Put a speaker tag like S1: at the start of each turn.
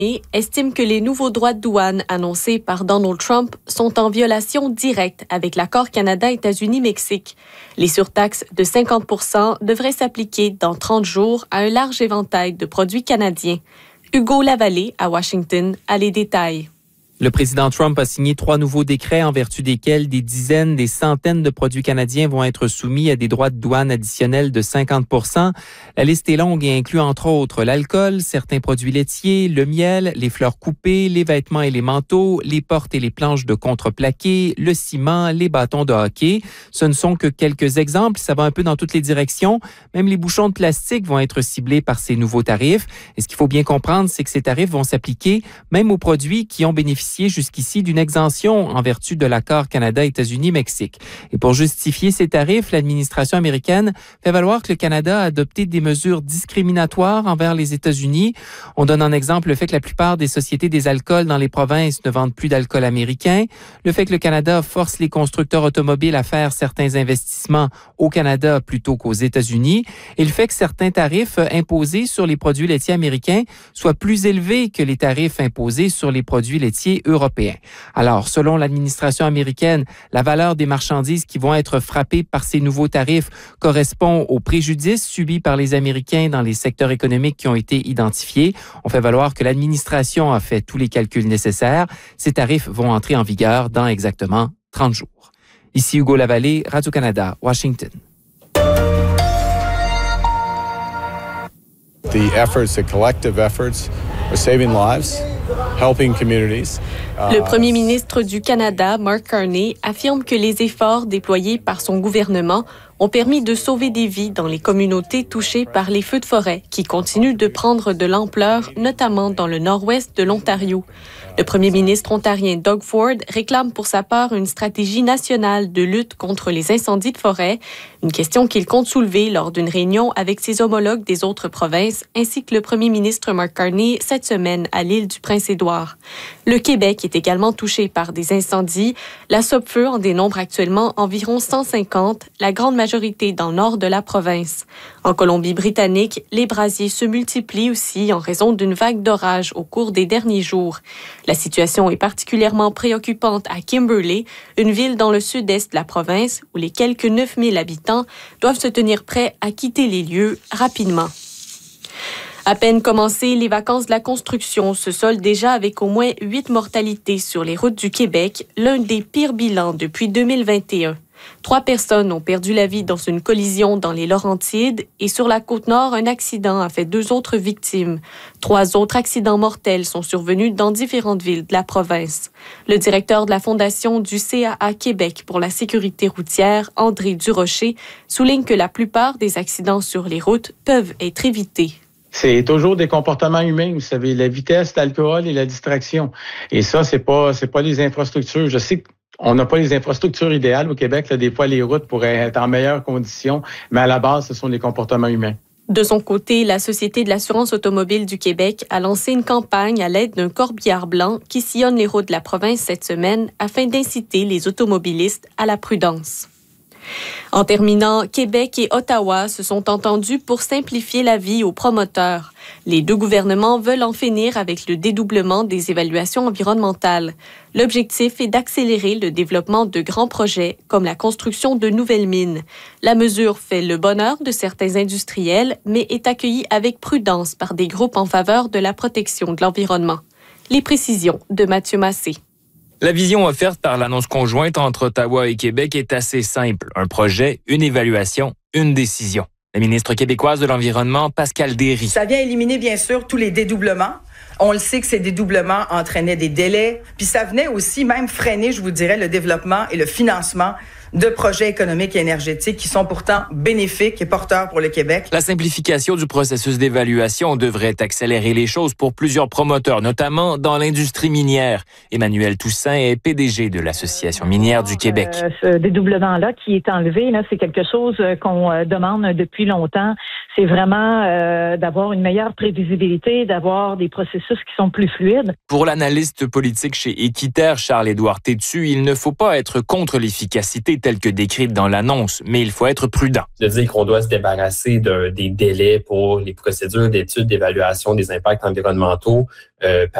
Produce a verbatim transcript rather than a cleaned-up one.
S1: estime que les nouveaux droits de douane annoncés par Donald Trump sont en violation directe avec l'accord Canada-États-Unis-Mexique. Les surtaxes de cinquante pour cent devraient s'appliquer dans trente jours à un large éventail de produits canadiens. Hugo Lavallée, à Washington, a les détails.
S2: Le président Trump a signé trois nouveaux décrets en vertu desquels des dizaines, des centaines de produits canadiens vont être soumis à des droits de douane additionnels de cinquante pour cent. La liste est longue et inclut entre autres l'alcool, certains produits laitiers, le miel, les fleurs coupées, les vêtements et les manteaux, les portes et les planches de contreplaqué, le ciment, les bâtons de hockey. Ce ne sont que quelques exemples, ça va un peu dans toutes les directions. Même les bouchons de plastique vont être ciblés par ces nouveaux tarifs. Et ce qu'il faut bien comprendre, c'est que ces tarifs vont s'appliquer même aux produits qui ont bénéficié jusqu'ici d'une exemption en vertu de l'accord Canada-États-Unis-Mexique. Et pour justifier ces tarifs, l'administration américaine fait valoir que le Canada a adopté des mesures discriminatoires envers les États-Unis. On donne en exemple le fait que la plupart des sociétés des alcools dans les provinces ne vendent plus d'alcool américain, le fait que le Canada force les constructeurs automobiles à faire certains investissements au Canada plutôt qu'aux États-Unis, et le fait que certains tarifs imposés sur les produits laitiers américains soient plus élevés que les tarifs imposés sur les produits laitiers européens. Alors, selon l'administration américaine, la valeur des marchandises qui vont être frappées par ces nouveaux tarifs correspond aux préjudices subis par les Américains dans les secteurs économiques qui ont été identifiés. On fait valoir que l'administration a fait tous les calculs nécessaires. Ces tarifs vont entrer en vigueur dans exactement trente jours. Ici Hugo Lavallée, Radio-Canada, Washington.
S3: The efforts, the collective efforts are saving lives.
S1: Le premier ministre du Canada, Mark Carney, affirme que les efforts déployés par son gouvernement ont permis de sauver des vies dans les communautés touchées par les feux de forêt qui continuent de prendre de l'ampleur, notamment dans le nord-ouest de l'Ontario. Le premier ministre ontarien Doug Ford réclame pour sa part une stratégie nationale de lutte contre les incendies de forêt, une question qu'il compte soulever lors d'une réunion avec ses homologues des autres provinces, ainsi que le premier ministre Mark Carney cette semaine à l'île du Prince-Édouard. Le Québec est également touché par des incendies. La Sopfeu en dénombre actuellement environ cent cinquante, la grande majorité dans le nord de la province. En Colombie-Britannique, les brasiers se multiplient aussi en raison d'une vague d'orage au cours des derniers jours. La situation est particulièrement préoccupante à Kimberley, une ville dans le sud-est de la province où les quelques neuf mille habitants doivent se tenir prêts à quitter les lieux rapidement. À peine commencées, les vacances de la construction se soldent déjà avec au moins huit mortalités sur les routes du Québec, l'un des pires bilans depuis deux mille vingt et un. Trois personnes ont perdu la vie dans une collision dans les Laurentides et sur la Côte-Nord, un accident a fait deux autres victimes. Trois autres accidents mortels sont survenus dans différentes villes de la province. Le directeur de la Fondation du C A A Québec pour la sécurité routière, André Durocher, souligne que la plupart des accidents sur les routes peuvent être évités.
S4: C'est toujours des comportements humains, vous savez, la vitesse, l'alcool et la distraction. Et ça, c'est pas, c'est pas les infrastructures. Je sais qu'on n'a pas les infrastructures idéales au Québec. Là, des fois, les routes pourraient être en meilleures conditions, mais à la base, ce sont les comportements humains.
S1: De son côté, la Société de l'assurance automobile du Québec a lancé une campagne à l'aide d'un corbillard blanc qui sillonne les routes de la province cette semaine afin d'inciter les automobilistes à la prudence. En terminant, Québec et Ottawa se sont entendus pour simplifier la vie aux promoteurs. Les deux gouvernements veulent en finir avec le dédoublement des évaluations environnementales. L'objectif est d'accélérer le développement de grands projets comme la construction de nouvelles mines. La mesure fait le bonheur de certains industriels, mais est accueillie avec prudence par des groupes en faveur de la protection de l'environnement. Les précisions de Mathieu Massé.
S5: La vision offerte par l'annonce conjointe entre Ottawa et Québec est assez simple. Un projet, une évaluation, une décision. La ministre québécoise de l'Environnement, Pascale Derry.
S6: Ça vient éliminer, bien sûr, tous les dédoublements. On le sait que ces dédoublements entraînaient des délais. Puis ça venait aussi même freiner, je vous dirais, le développement et le financement de projets économiques et énergétiques qui sont pourtant bénéfiques et porteurs pour le Québec.
S5: La simplification du processus d'évaluation devrait accélérer les choses pour plusieurs promoteurs, notamment dans l'industrie minière. Emmanuel Toussaint est P D G de l'Association minière du Québec.
S7: Euh, ce dédoublement-là qui est enlevé, là, c'est quelque chose qu'on euh, demande depuis longtemps. C'est vraiment euh, d'avoir une meilleure prévisibilité, d'avoir des processus qui sont plus fluides.
S5: Pour l'analyste politique chez Équiterre, Charles-Édouard Tétu, il ne faut pas être contre l'efficacité telles que décrites dans l'annonce, mais il faut être prudent.
S8: De dire qu'on doit se débarrasser de, des délais pour les procédures d'études d'évaluation des impacts environnementaux, euh,